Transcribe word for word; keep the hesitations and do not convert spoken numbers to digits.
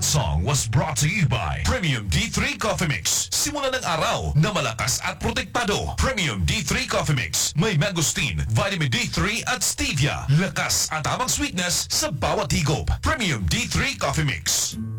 That song was brought to you by Premium D three Coffee Mix. Simula ng araw na malakas at protektado. Premium D three Coffee Mix. May mangosteen, vitamin D three at stevia. Lakas at tamang sweetness sa bawat higop. Premium D three Coffee Mix.